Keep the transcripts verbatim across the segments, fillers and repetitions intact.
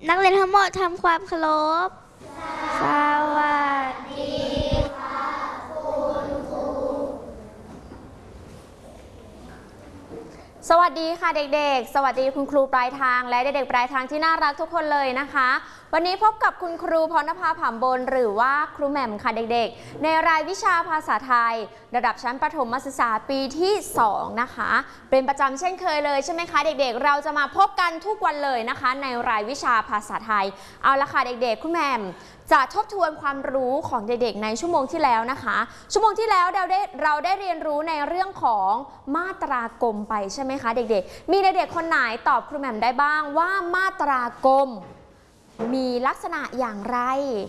นักเรียนทั้งหมดทำความเคารพสวัสดีค่ะคุณครูสวัสดีค่ะเด็กๆสวัสดีคุณครูปลายทางและเด็กๆปลายทางที่น่ารักทุกคนเลยนะคะวันนี้พบกับคุณครูพรณภา ผำบนหรือว่าครูแหม่มค่ะเด็กๆในรายวิชาภาษาไทยระดับชั้นประถมศึกษาปีที่สองนะคะเป็นประจำเช่นเคยเลยใช่ไหมคะเด็กๆเราจะมาพบกันทุกวันเลยนะคะในรายวิชาภาษาไทยเอาละค่ะเด็กๆคุณแหม่มจะทบทวนความรู้ของเด็กๆในชั่วโมงที่แล้วนะคะชั่วโมงที่แล้วเราได้เราได้เรียนรู้ในเรื่องของมาตรากลมไปใช่ไหมคะเด็กๆมีเด็กๆคนไหนตอบครูแหม่มได้บ้างว่ามาตรากลมมีลักษณะอย่างไร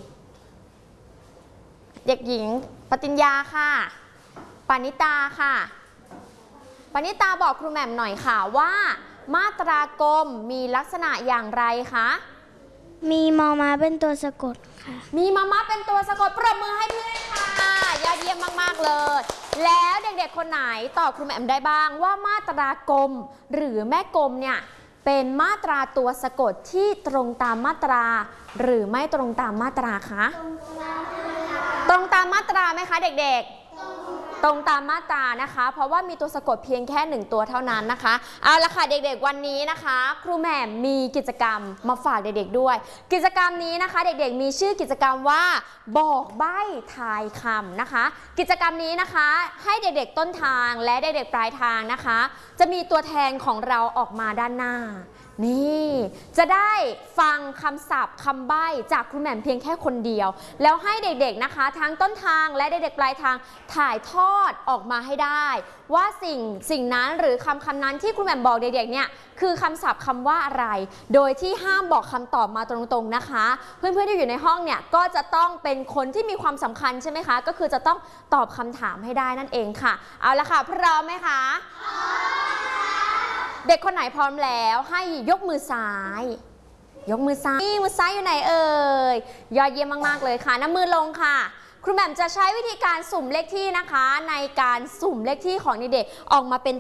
เด็กหญิงปฏิญญาค่ะปณิตาค่ะปณิตาบอกครูแหม่มหน่อยค่ะว่ามาตรากลมมีลักษณะอย่างไรคะมีมอม้าเป็นตัวสะกดค่ะมีมอม้าเป็นตัวสะกดปรบมือให้เพื่อนค่ะยอดเยี่ยมมากๆเลยแล้วเด็กๆคนไหนตอบครูแหม่มได้บ้างว่ามาตรากลมหรือแม่กลมเนี่ยเป็นมาตราตัวสะกดที่ตรงตามมาตราหรือไม่ตรงตามมาตราคะตรงตามมาตราไหมคะเด็กๆตรงตามมาตรานะคะเพราะว่ามีตัวสะกดเพียงแค่หนึ่งตัวเท่านั้นนะคะเอาละค่ะเด็กๆวันนี้นะคะครูแหม่มมีกิจกรรมมาฝากเด็กๆด้วยกิจกรรมนี้นะคะเด็กๆมีชื่อกิจกรรมว่าบอกใบ้ทายคำนะคะกิจกรรมนี้นะคะให้เด็กๆต้นทางและเด็กๆปลายทางนะคะจะมีตัวแทนของเราออกมาด้านหน้านี่จะได้ฟังคำศัพท์คำใบ้จากครูแหม่มเพียงแค่คนเดียวแล้วให้เด็กๆนะคะทั้งต้นทางและเด็กๆปลายทางถ่ายทอดออกมาให้ได้ว่าสิ่งสิ่งนั้นหรือคำคำนั้นที่ครูแหม่มบอกเด็กๆเนี่ยคือคำศัพท์คำว่าอะไรโดยที่ห้ามบอกคำตอบมาตรงๆนะคะเพื่อนๆที่อยู่ในห้องเนี่ยก็จะต้องเป็นคนที่มีความสำคัญใช่ไหมคะก็คือจะต้องตอบคำถามให้ได้นั่นเองค่ะเอาละค่ะพร้อมไหมคะเด็กคนไหนพร้อมแล้วให้ยกมือซ้ายยกมือซ้ายมือซ้ายอยู่ไหนเอ่ยยอดเยี่ยมมากๆเลยค่ะน้ำมือลงค่ะครูแหม่มจะใช้วิธีการสุ่มเลขที่นะคะในการสุ่มเลขที่ของเด็กๆออกมาเป็น